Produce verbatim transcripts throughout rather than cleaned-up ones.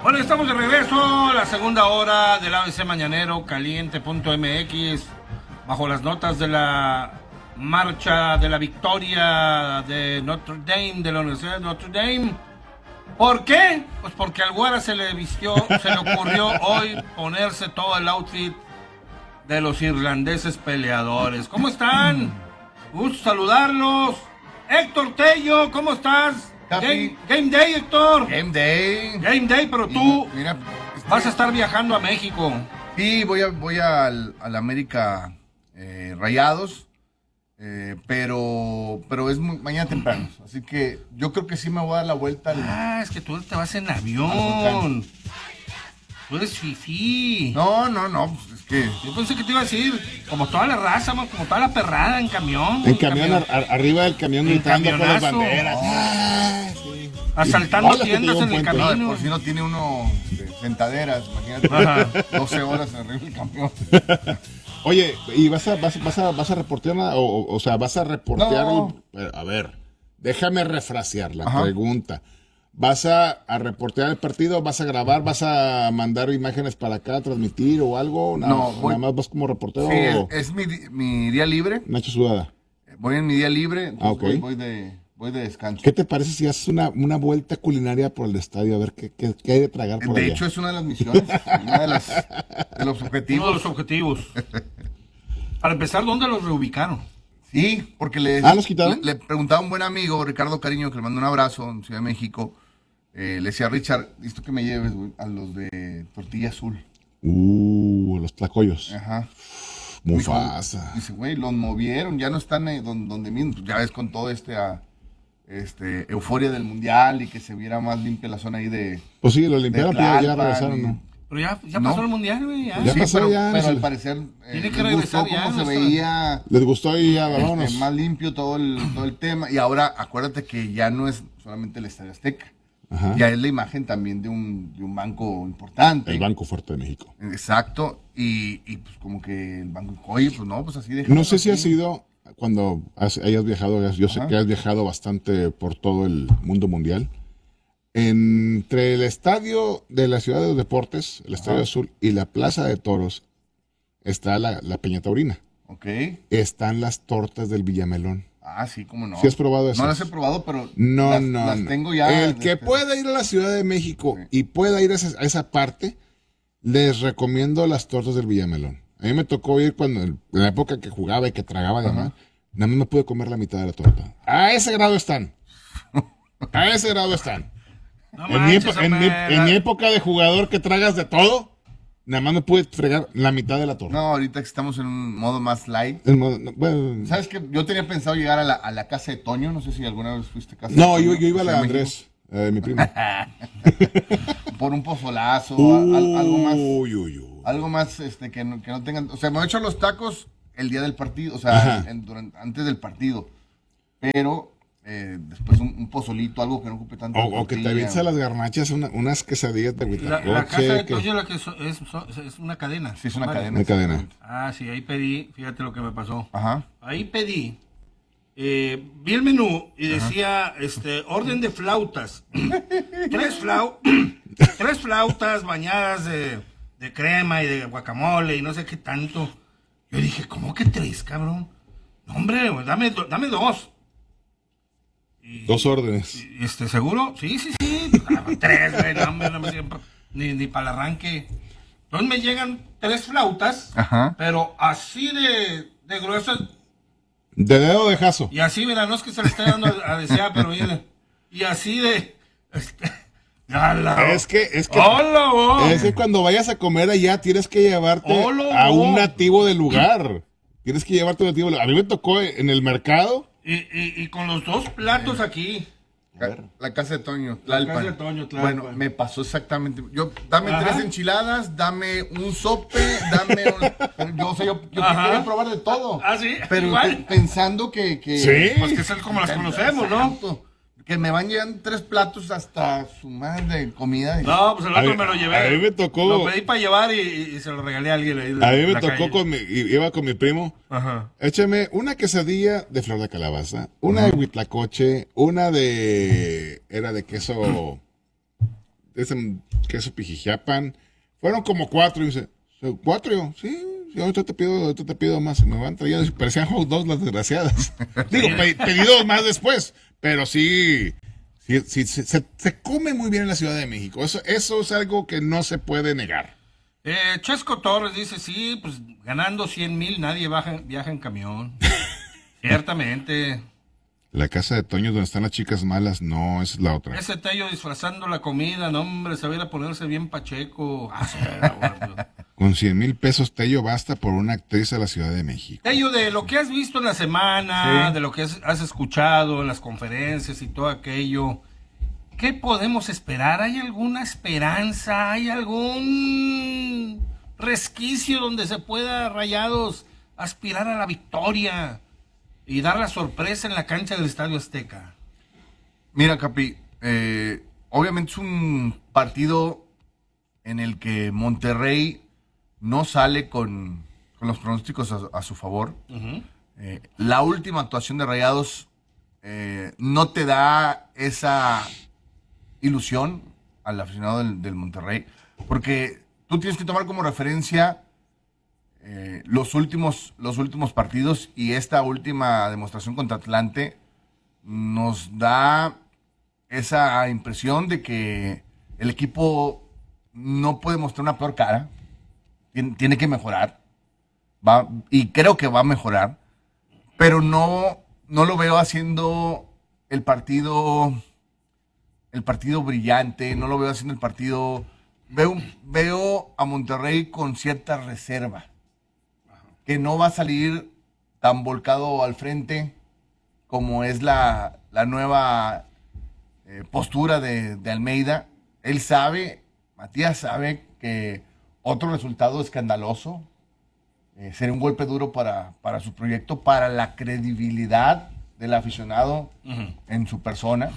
Bueno, estamos de regreso, la segunda hora del A B C Mañanero, caliente punto M X, bajo las notas de la marcha de la victoria de Notre Dame, de la Universidad de Notre Dame. ¿Por qué? Pues porque al Güera se le vistió, se le ocurrió hoy ponerse todo el outfit de los irlandeses peleadores. ¿Cómo están? Gusto saludarlos. Héctor Tello, ¿cómo estás? Game, game Day, Héctor. Game Day. Game Day, pero tú mira, este, vas a estar viajando a México. Sí, voy a voy al, al América eh, Rayados, eh, pero pero es muy, mañana temprano, así que yo creo que sí me voy a dar la vuelta. Al, ah, es que tú te vas en avión. Tú eres fifí. No, no, no, pues es que... Yo pensé que te iba a decir, como toda la raza, como toda la perrada en camión. En camión, camión. A, a, arriba del camión en gritando con las banderas. Oh. Ah, sí. Asaltando Hola, tiendas en el camino. No, por si no tiene uno este, sentaderas, imagínate, doce horas arriba del camión. Oye, ¿y vas a, vas, vas a, vas a reportear nada? O, o sea, vas a reportear... No. El, a ver, déjame refrasear la Ajá. pregunta. ¿Vas a, a reportear el partido? ¿Vas a grabar? ¿Vas a mandar imágenes para acá, transmitir o algo? Nada, no, voy, nada más vas como reportero. Sí, es, es mi, mi día libre. Nacho Sudada. Voy en mi día libre, ah, okay. voy, voy, de, voy de descanso. ¿Qué te parece si haces una, una vuelta culinaria por el estadio? A ver qué, qué, qué hay de tragar por De allá. hecho, es una de las misiones, una de, las, de los objetivos. Uno de los objetivos. Para empezar, ¿dónde los reubicaron? Sí, porque le, ¿Ah, los quitaron? le, le preguntaba a un buen amigo, Ricardo Cariño, que le mando un abrazo en Ciudad de México. Eh, le decía, Richard, listo que me lleves, güey, a los de Tortilla Azul. Uh, los tlacoyos. Ajá. Mufasa. Dice, güey, los movieron, ya no están eh, donde, donde mismo. Ya ves con todo este, a, este euforia del mundial y que se viera más limpia la zona ahí de. Pues sí, lo limpiaron, pero ya regresaron, y, ¿no? Pero ya, ya pasó ¿no? el mundial, güey. Ya, ya sí, pasó, pero, ya. Pero No al se... parecer. Eh, Tiene que regresar gustó ya. cómo No se está... veía. Les gustó y ya, vámonos. Este, más limpio todo el, todo el tema. Y ahora, acuérdate que ya no es solamente el Estadio Azteca. Ajá. Ya es la imagen también de un, de un banco importante. El Banco Fuerte de México. Exacto. Y, y pues como que el banco, oye, pues no, pues así déjalo. No sé así. si has ido, cuando has, hayas viajado, yo sé Ajá. que has viajado bastante por todo el mundo mundial. Entre el estadio de la Ciudad de los Deportes, el Estadio Ajá. Azul, y la Plaza de Toros, está la, la Peña Taurina. Ok. Están las tortas del Villamelón. Ah, sí, cómo no. ¿Sí has probado eso? No las he probado, pero no, las, no, las no. tengo ya. El que este... pueda ir a la Ciudad de México sí. y pueda ir a esa, a esa parte, les recomiendo las tortas del Villamelón. A mí me tocó ir cuando, en la época que jugaba y que tragaba de más, nada más me pude comer la mitad de la torta. A ese grado están. A ese grado están. No en, manches, mi en, mi, en mi época de jugador que tragas de todo, nada más me pude fregar la mitad de la torta. No, ahorita que estamos en un modo más light. Modo, no, bueno, ¿Sabes qué? Yo tenía pensado llegar a la, a la casa de Toño. No sé si alguna vez fuiste a casa no, de Toño. No, yo, yo iba a la de Andrés, eh, mi primo. Por un pozolazo, uy, al, algo más. Uy, uy, uy. Algo más este, que, no, que no tengan. O sea, me he hecho los tacos el día del partido, o sea, en, durante, antes del partido. Pero eh, después un, un pozolito, algo que no ocupe tanto. O, o que te avientes a las garnachas una, unas quesadillas de huitlacoche. La, la casa de Toño la que so, es, so, es una cadena. Sí, es una cadena. Una cadena. Ah, sí, ahí pedí, fíjate lo que me pasó. Ajá. Ahí pedí. Eh, vi el menú y decía, Ajá. este, orden de flautas. tres, flau tres flautas bañadas de, de crema y de guacamole y no sé qué tanto. Yo dije, ¿cómo que tres, cabrón? No, hombre, dame, dame dos. Y, dos órdenes. Y, este, ¿seguro? Sí, sí, sí. tres, güey, no, hombre, no me siempre, ni, ni para el arranque. Entonces me llegan tres flautas, Ajá. pero así de, de gruesas. De dedo de jazo. Y así, mira, no es que se le esté dando a, a desear, pero mira. Y así de. Este, ¡Hala! Es que, es que. ¡Hola, es que cuando vayas a comer allá tienes que llevarte ¡Hola, a un nativo del lugar. Tienes que llevarte a un nativo del lugar. A mí me tocó en el mercado. Y, y, y con los dos platos eh. aquí. La, la casa de Toño, Tlalpan. La casa de Toño, Tlalpan. Bueno, me pasó exactamente. Yo, dame Ajá. tres enchiladas, dame un sope, dame un. Yo, o sea, yo, yo quería probar de todo. Ah, sí. Pero igual. pensando que, que. Sí. Pues que es como las conocemos, ¿no? Que me van llegando tres platos hasta su madre de comida. Y... No, pues el otro a me lo llevé. A mí me tocó. Lo pedí para llevar y, y se lo regalé a alguien ahí. A mí me tocó calle. con mi. Iba con mi primo. Ajá. Échame una quesadilla de flor de calabaza, una Ajá. de huitlacoche, una de. Era de queso. ese queso pijijiapan. Fueron como cuatro. Y dice, ¿cuatro? Sí, sí, ahorita te pido, ahorita te pido más. Me van trayendo. Parecían hot dogs las desgraciadas. Digo, pe- pedidos más después. Pero sí, sí, sí, sí se, se come muy bien en la Ciudad de México. Eso, eso es algo que no se puede negar. Eh, Chesco Torres dice, sí, pues ganando cien mil nadie baja, viaja en camión. Ciertamente. La casa de Toño donde están las chicas malas, no, esa es la otra. Ese Tello disfrazando la comida, no hombre, sabía ponerse bien pacheco. Ah, sí, bueno. Con cien mil pesos Tello basta por una actriz a la Ciudad de México. Tello, de lo que has visto en la semana, Sí. de lo que has, has escuchado en las conferencias y todo aquello, ¿qué podemos esperar? ¿Hay alguna esperanza? ¿Hay algún resquicio donde se pueda Rayados aspirar a la victoria y dar la sorpresa en la cancha del Estadio Azteca? Mira, Capi, eh, obviamente es un partido en el que Monterrey no sale con, con los pronósticos a, a su favor. Uh-huh. Eh, la última actuación de Rayados eh, no te da esa ilusión al aficionado del, del Monterrey, porque tú tienes que tomar como referencia eh, los últimos los últimos partidos, y esta última demostración contra Atlante nos da esa impresión de que el equipo no puede mostrar una peor cara, tiene, tiene que mejorar, va, y creo que va a mejorar, pero no, no lo veo haciendo el partido el partido brillante, no lo veo haciendo el partido, veo, veo a Monterrey con cierta reserva, que no va a salir tan volcado al frente como es la, la nueva eh, postura de, de Almeida. Él sabe, Matías sabe que otro resultado escandaloso eh, sería un golpe duro para, para su proyecto, para la credibilidad del aficionado uh-huh. en su persona.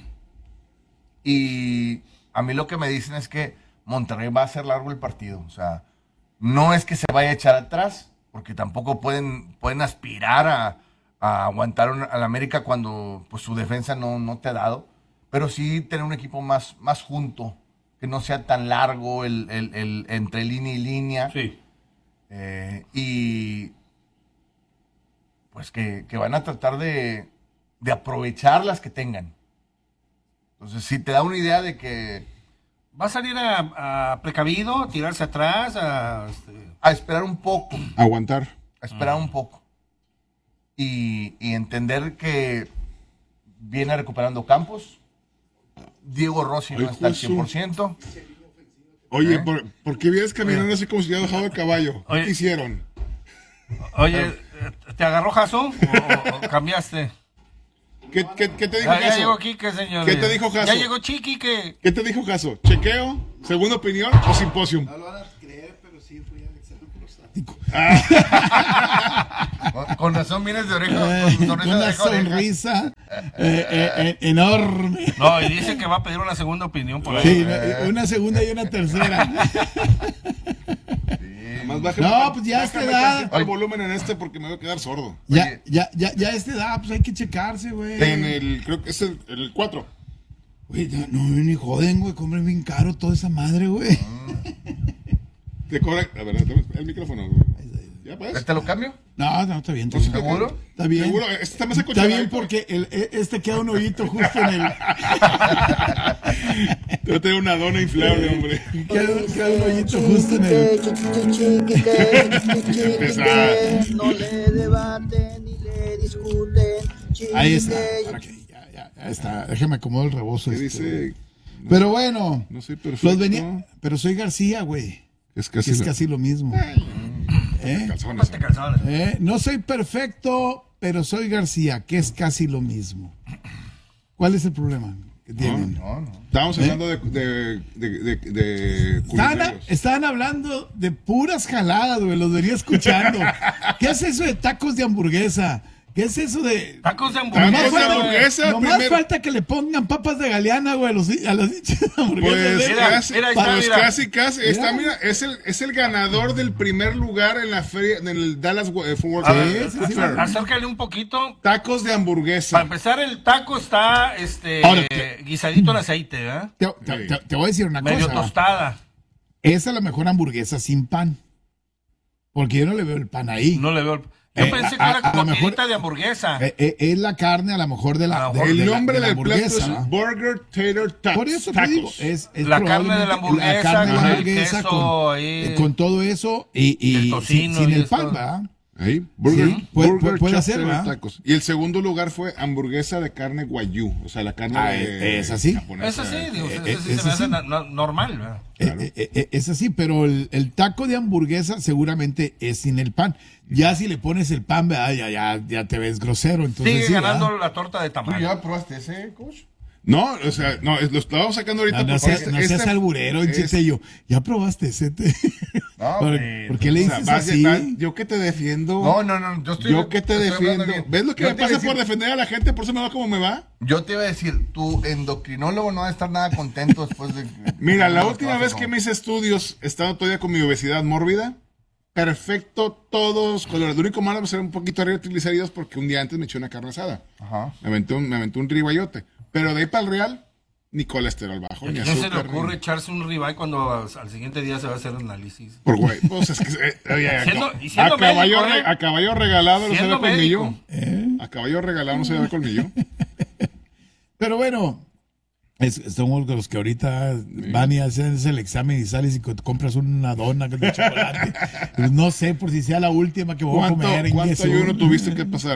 Y a mí lo que me dicen es que Monterrey va a hacer largo el partido. O sea, no es que se vaya a echar atrás, porque tampoco pueden, pueden aspirar a, a aguantar a la América cuando pues, su defensa no, no te ha dado. Pero sí tener un equipo más, más junto, que no sea tan largo el, el, el, entre línea y línea. Sí. Eh, y pues que, que van a tratar de, de aprovechar las que tengan. Entonces, si te da una idea de que... ¿Va a salir a, a precavido, a tirarse atrás, a, este... a esperar un poco? Aguantar. A esperar uh-huh. un poco. Y, y entender que viene recuperando Campos. Diego Rossi no está al cien por ciento. Oye, ¿Eh? ¿por, ¿por qué vienes caminando así como si hubiera dejado el caballo? Oye, ¿qué hicieron? Oye, ¿te agarró Jaso o, o cambiaste? ¿Qué, qué, qué te dijo ya, Jaso? Ya llegó Quique, señor. ¿Qué te dijo Jaso? Ya llegó Chiqui, ¿qué? ¿Qué te dijo Jaso? ¿Chequeo? ¿Segunda opinión o simposium? No lo van a creer, pero sí fui al examen prostático. con, con razón vienes de oreja. Eh, Con una sonrisa, de oreja, sonrisa eh, eh, eh, enorme. No, y dice que va a pedir una segunda opinión por ahí. Sí, no, una segunda y una tercera. Más bájame, No, pues ya a esta bájame edad. tantito el volumen en este porque me voy a quedar sordo. Ya, Oye. ya, ya, ya a esta edad, pues hay que checarse, güey. En el, creo que es el cuatro. Güey, no, no, ni joden, güey, compren bien caro toda esa madre, güey. Te cobra, a ver, el micrófono, güey. ¿Ya puedes? ¿Te lo cambio? No, no, está bien. Está bien. ¿Seguro? Está bien. Seguro, está más Está acolchonado. bien porque el, este queda un hoyito justo en el... Te voy a tener una dona inflable, hombre. Queda, queda un hoyito justo en el... No le debaten ni le discuten. Ahí está. Para que, ya, ya, ya está. Déjame acomodar el rebozo. ¿Qué este. dice? No, Pero bueno. No soy perfecto. Los venía... Pero soy García, güey. Es Que casi, es lo- casi lo mismo. ¿Eh? calzones. Ponte calzones. ¿Eh? No soy perfecto, pero soy García, que es casi lo mismo. ¿Cuál es el problema que tienen? No, no. Estábamos ¿Eh? hablando de, de, de, de, de Estaban, culinarios. estaban hablando de puras jaladas, güey, los venía escuchando. ¿Qué es eso de tacos de hamburguesa? ¿Qué es eso de...? Tacos de Nomás hamburguesa. Tacos de falta, hamburguesa, nomás primer- falta que le pongan papas de galeana, güey, a, los, a las dichas hamburguesas. Pues, Mira, casi, mira, ahí está, pues mira. casi, casi. Está, Mira. mira, es el, es el ganador del primer lugar en la feria, en el Dallas eh, Fort Worth A ver, Sí, sí, sí. Fair. acércale un poquito. Tacos de Para hamburguesa. empezar, el taco está este Ahora, guisadito en aceite, ¿verdad? Te, te- te- te voy a decir una Medio cosa. tostada. Esa es la mejor hamburguesa sin pan. Porque yo no le veo el pan ahí. No le veo el... Yo Eh, pensé a- que era a- a como lo mejor- tirita de hamburguesa. Eh, eh, es la carne a lo mejor de A la, lo de- mejor. de El la- nombre de la del plato hamburguesa. es Burger Tater Ta- Por eso te Tacos. digo, es, es La carne de la probablemente hamburguesa, carne de la con el hamburguesa queso con, ahí. eh, con todo eso y, y El sin, tocino sin y el esto. pan, ¿verdad? Ahí, Burger, Sí, puede- Burger puede- puede Chop hacer, Tater ¿verdad? Tacos. Y el segundo lugar fue hamburguesa de carne guayú. O sea, la carne Ah, de, es así. japonesa. Eso sí, digo, eh, eso eh, sí se ese me hace sí. na- na- normal, ¿verdad? Claro. Eh, eh, eh, es así, pero el, el taco de hamburguesa seguramente es sin el pan. Ya si le pones el pan, ¿verdad? Ya, ya, ya te ves grosero. Entonces, Sigue sí, ganando ¿verdad? la torta de ¿Tú tamal. ya probaste ese, coach? No, o sea, no, es- lo estábamos sacando ahorita No, no porque seas, este- no seas este- alburero, es- Chetello. Ya probaste ese. te- No, ¿Por, eh, por qué le o sea, dices vas- así? vas- yo que te defiendo. No, no, no, yo estoy... Yo que te estoy hablando defiendo. bien. ¿Ves lo que Yo me te iba a pasa por decir- defender a la gente? Por eso me va como me va. Yo te iba a decir, tu endocrinólogo no va a estar nada contento después de... Mira, la de- última de- vez que me hice estudios, estando todavía con mi obesidad mórbida, perfecto, todos colores. Lo único malo va a ser un poquito arriba de triglicéridos porque un día antes me eché una carne asada. Ajá. Me aventé un, me aventé un ribayote. Pero de ahí para el real, ni colesterol bajo, ni ¿A quién se le azúcar. ocurre ni- echarse un ribeye cuando al, al siguiente día se va a hacer análisis? Por güey. Pues es que, eh, oye, Siendo- no, y siendo a, caballo, médico, re- ¿eh? a caballo regalado no se Siendo da colmillo. médico. ¿Eh? A caballo regalado no se da colmillo. Pero bueno, es- somos los que ahorita van y hacen el examen y sales y co- compras una dona de chocolate. Pues no sé por si sea la última que voy a ¿Cuánto, comer. cuánto ingreso. ayuno tuviste que pasar?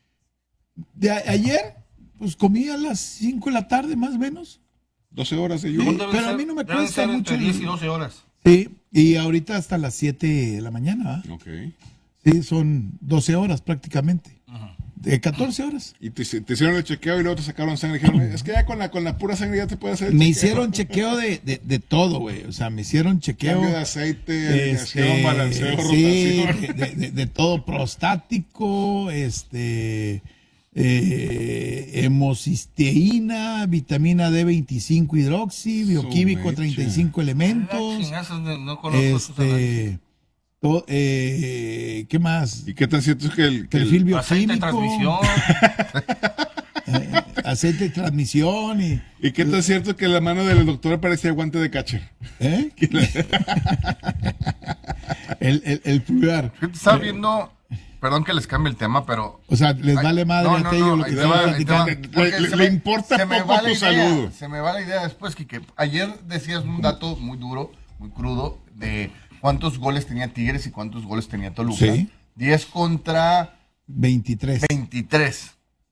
De a- ayer, pues comí a las cinco de la tarde, más o menos. doce horas de Sí. ayuno. Deben pero a ser- mí no me deben cuesta ser mucho entre diez el- y doce horas. Sí, y ahorita hasta las siete de la mañana. ¿ah? Ok. Sí, son doce horas prácticamente. De catorce horas. Y te, te hicieron el chequeo y luego te sacaron sangre. Dijeron, es que ya con la, con la pura sangre ya te puede hacer el Me chequeo. hicieron chequeo de, de, de todo, güey. O sea, me hicieron chequeo. Cambio de aceite, alineación, Este, balanceo, sí, rotación. de, de- de todo prostático, este, eh, hemocisteína, vitamina D veinticinco hidroxi, bioquímico mecha. treinta y cinco Ah, elementos, chingazos, no, no conozco esos análisis. este, to- eh, ¿qué más? ¿Y qué tan cierto es que el, que el- Perfil Aceite de bioquímico, transmisión. eh, aceite de transmisión y, ¿Y qué tan cierto es que la mano del doctor parecía guante de catcher? ¿eh? el, el, el pulgar. Fíjate, estaba viendo... Perdón que les cambie el tema, pero... O sea, les vale madre No, a no, Tello no, lo que ahí te estamos va, ahí te va. platicando. Porque Le- se le me- importa se me poco va la tu idea, salud. Se me va la idea después, Quique. Ayer decías un dato muy duro, muy crudo, de cuántos goles tenía Tigres y cuántos goles tenía Toluca. Sí. diez contra veintitrés. veintitrés.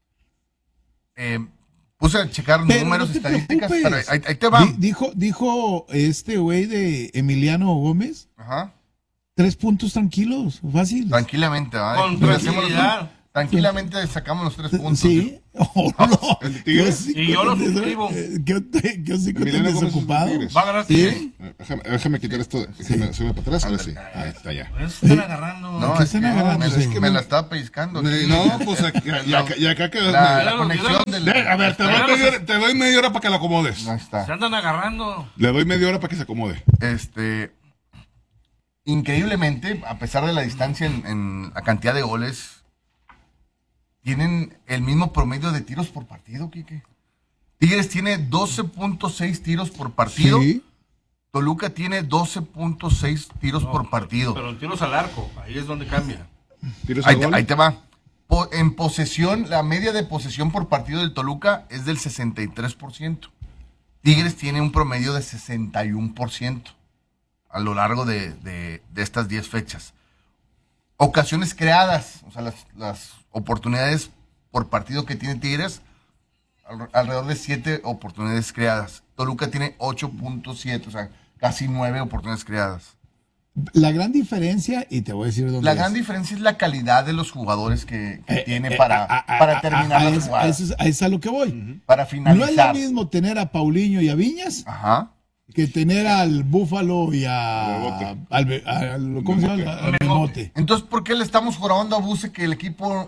Eh, puse a checar Pero números, no te estadísticas, preocupes. pero ahí, ahí te va. Di- dijo, dijo este güey de Emiliano Gómez, Ajá. tres puntos tranquilos, fácil. Tranquilamente, ¿va? Con Entonces, hacemos- tranquilidad. Tranquilamente sacamos los tres puntos. Sí. Oh, no. ¿El de Tigres? sí, Y yo lo con- suscribo. eh, ¿Qué te- qué hocico tan Emiliano Gómez es de desocupado? Tigres. Va a ganar Sí. Tigres. Eh, Déjame, déjame quitar esto. Déjame, sube para atrás. Ahora sí. Ahí está ya. Se están agarrando. No, ¿Qué es que están agarrando? me, Es que me me- la estaba pellizcando. No, aquí. pues aquí- y acá, y acá quedó. La, la Claro, conexión claro. del... De- a ver, te doy, media hora, te doy media hora para que la acomodes. Ahí está. Se andan agarrando. Le doy media hora para que se acomode. Este, increíblemente, a pesar de la distancia en, en la cantidad de goles, tienen el mismo promedio de tiros por partido, Quique. Tigres tiene doce punto seis tiros por partido. Sí. Toluca tiene doce punto seis tiros por partido. Pero en tiros al arco, ahí es donde cambia. ¿Tiros Ahí al te, gol? ahí te va. Po- en posesión, la media de posesión por partido del Toluca es del sesenta y tres por ciento. Tigres tiene un promedio de sesenta y uno por ciento a lo largo de, de- de estas diez fechas. Ocasiones creadas, o sea, las, las oportunidades por partido que tiene Tigres, al- alrededor de siete oportunidades creadas. Toluca tiene ocho punto siete, o sea, casi nueve oportunidades creadas. La gran diferencia, y te voy a decir dónde La es. gran diferencia es la calidad de los jugadores que, que Eh, tiene eh, para, a- a- para a- terminar a- a las eso- jugadas, a eso es- a eso es a lo que voy. para No es lo finalizar. mismo tener a Paulinho y a Viñas Ajá. que tener al Búfalo y a. Bebote. Al, Be- al- ¿Cómo se llama? Al Memote. Entonces, ¿por qué le estamos jorobando a Buse que el equipo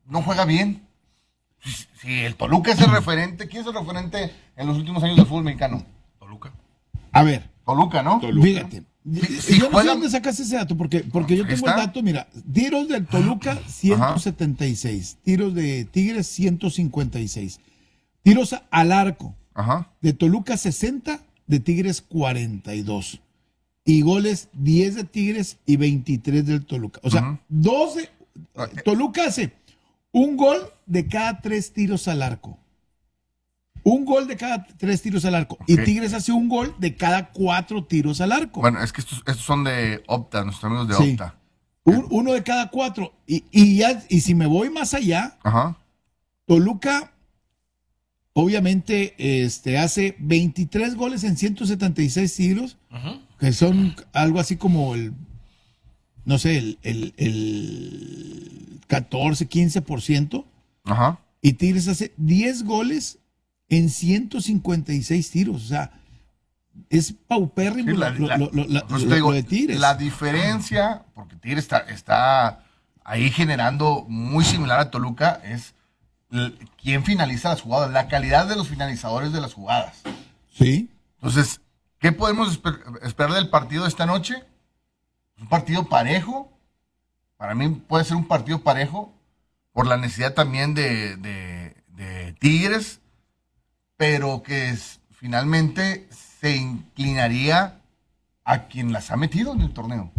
no juega bien. Si, si el Toluca es el referente, ¿quién es el referente en los últimos años del fútbol mexicano? Toluca. A ver, Toluca, ¿no? Toluca. fíjate. Si- si yo no sé juegan- dónde sacaste ese dato, porque, porque yo Ahí tengo está. el dato, mira, tiros del Toluca ciento setenta y seis, tiros de Tigres ciento cincuenta y seis, tiros al arco Ajá. de Toluca sesenta, de Tigres cuarenta y dos, y goles diez de Tigres y veintitrés del Toluca. O sea, Ujú. doce, Toluca hace un gol de cada tres tiros al arco. Un gol de cada tres tiros al arco. Y Ok. Tigres hace un gol de cada cuatro tiros al arco. Bueno, es que estos, estos son de Opta, nuestros amigos de Sí. Opta. Un- uno de cada cuatro. Y, y, ya, y si me voy más allá, Ajá. Toluca obviamente este, hace veintitrés goles en ciento setenta y seis tiros, Ujú. que son algo así como el, no sé, el, el, el catorce, quince por ciento. Ajá. Y Tigres hace diez goles en ciento cincuenta y seis tiros. O sea, es paupérrimo Sí, la- lo, la- lo- lo- la- por eso lo- te digo, lo de Tigres. la diferencia, porque Tigres está, está ahí generando muy similar a Toluca, es l- quién finaliza las jugadas, la calidad de los finalizadores de las jugadas. Sí. Entonces, ¿qué podemos esper- esperar del partido de esta noche? Un partido parejo. Para mí puede ser un partido parejo por la necesidad también de, de- de Tigres, pero que es- finalmente se inclinaría a quien las ha metido en el torneo.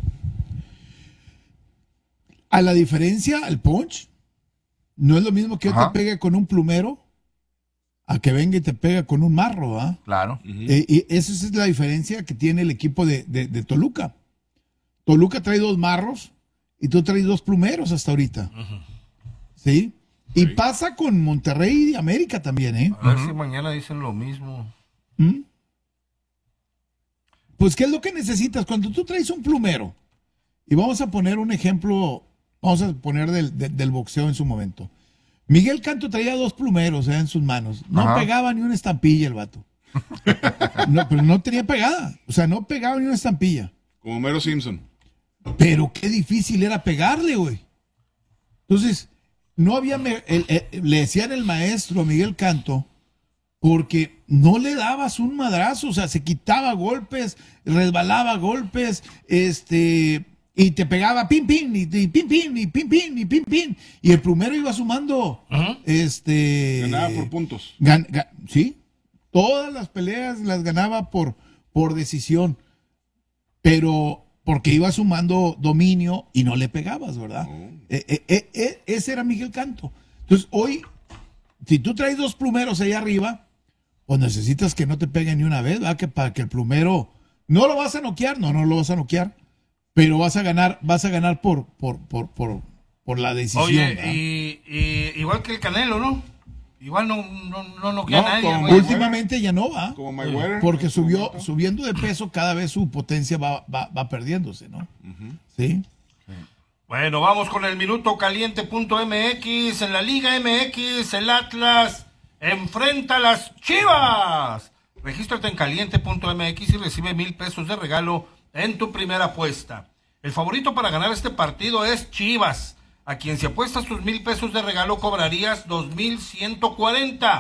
A la diferencia, el punch, no es lo mismo que yo Ajá. te pegue con un plumero a que venga y te pega con un marro, ¿ah? Claro. Eh, y esa es la diferencia que tiene el equipo de, de- de Toluca. Toluca trae dos marros y tú traes dos plumeros hasta ahorita. ¿Sí? Y pasa con Monterrey y América también, ¿eh? A ver si mañana dicen lo mismo. ¿Mm? Pues, ¿qué es lo que necesitas? Cuando tú traes un plumero, y vamos a poner un ejemplo, vamos a poner del, de- del boxeo en su momento. Miguel Canto traía dos plumeros eh, en sus manos. No Ajá. pegaba ni una estampilla el vato. No, pero no tenía pegada. O sea, no pegaba ni una estampilla. Como Mero Simpson. Pero qué difícil era pegarle, güey. Entonces, no había... me- el- el- le decían el maestro a Miguel Canto porque no le dabas un madrazo, o sea, se quitaba golpes, resbalaba golpes, este... Y te pegaba pin, pin, y, y pin, pin, y pin, pin, y pin, pin. Y el primero iba sumando, Ujú. este... Ganaba por puntos. Gan- ga- sí, todas las peleas las ganaba por, por decisión, pero porque iba sumando dominio y no le pegabas, ¿verdad? Eh, eh, eh, eh, ese era Miguel Canto. Entonces, hoy, si tú traes dos plumeros ahí arriba, pues necesitas que no te peguen ni una vez, ¿verdad? Que para que el plumero no lo vas a noquear, no, no lo vas a noquear, pero vas a ganar, vas a ganar por, por, por, por, por la decisión. Oye, ¿verdad? y, y igual que el Canelo, ¿no? Igual no, no, no noquea No, a nadie. como güey. Mayweather. Últimamente ya no va. Como Mayweather. Porque en su subió, momento. subiendo de peso, cada vez su potencia va, va, va perdiéndose, ¿no? Sí. Bueno, vamos con el minuto caliente punto M X. En la Liga M X, el Atlas enfrenta a las Chivas. Regístrate en caliente punto M X y recibe mil pesos de regalo en tu primera apuesta. El favorito para ganar este partido es Chivas, a quien si apuestas tus mil pesos de regalo cobrarías dos mil ciento cuarenta.